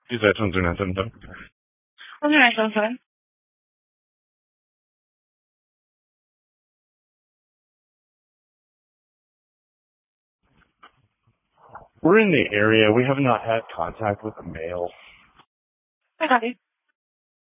你在청주南山점. 청주 난전선. We're in the area. We have not had contact with the mail. Okay.